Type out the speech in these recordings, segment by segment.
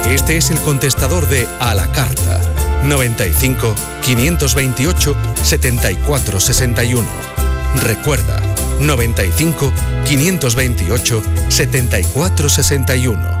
Este es el contestador de A la Carta. 95 528 74 61. Recuerda, 95 528 74 61.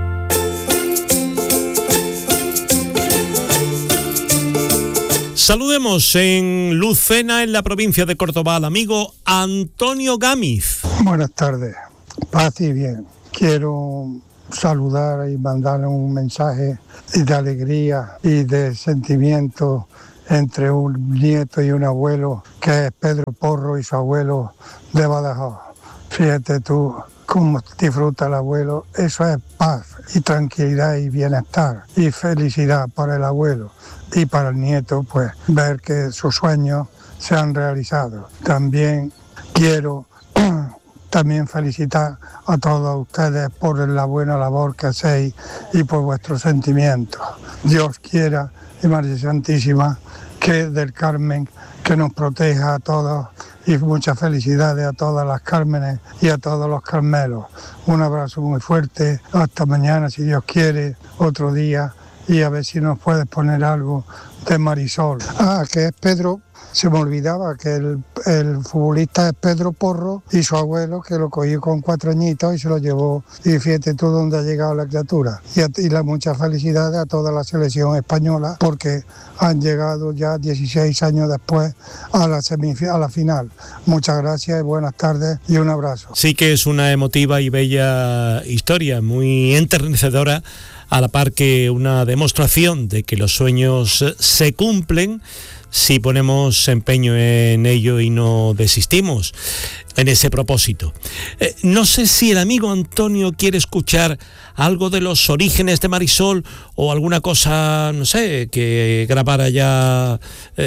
Saludemos en Lucena, en la provincia de Córdoba, al amigo Antonio Gámez. Buenas tardes, paz y bien. Quiero saludar y mandarle un mensaje de alegría y de sentimiento entre un nieto y un abuelo, que es Pedro Porro y su abuelo de Badajoz. Fíjate tú cómo disfruta el abuelo, eso es paz y tranquilidad y bienestar y felicidad para el abuelo. Y para el nieto, pues, ver que sus sueños se han realizado. También quiero felicitar a todos ustedes por la buena labor que hacéis y por vuestros sentimientos. Dios quiera, y María Santísima, que del Carmen, que nos proteja a todos, y muchas felicidades a todas las Cármenes y a todos los Carmelos. Un abrazo muy fuerte, hasta mañana si Dios quiere, otro día, y a ver si nos puedes poner algo de Marisol. Que es Pedro, se me olvidaba que el futbolista es Pedro Porro y su abuelo, que lo cogió con 4 añitos y se lo llevó, y fíjate tú dónde ha llegado la criatura. Y muchas felicidades a toda la selección española, porque han llegado ya 16 años después a la final. Muchas gracias y buenas tardes y un abrazo. Sí que es una emotiva y bella historia, muy enternecedora, a la par que una demostración de que los sueños se cumplen si ponemos empeño en ello y no desistimos en ese propósito. No sé si el amigo Antonio quiere escuchar algo de los orígenes de Marisol o alguna cosa, no sé, que grabara ya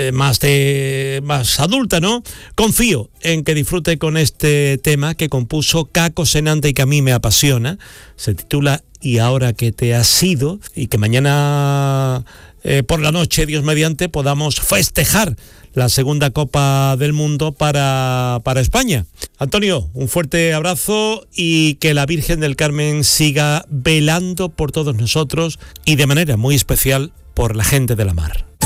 más adulta, ¿no? Confío en que disfrute con este tema que compuso Caco Senante y que a mí me apasiona. Se titula Y ahora que te has ido, y que mañana por la noche, Dios mediante, podamos festejar la segunda Copa del Mundo para España. Antonio, un fuerte abrazo y que la Virgen del Carmen siga velando por todos nosotros y de manera muy especial por la gente de la mar.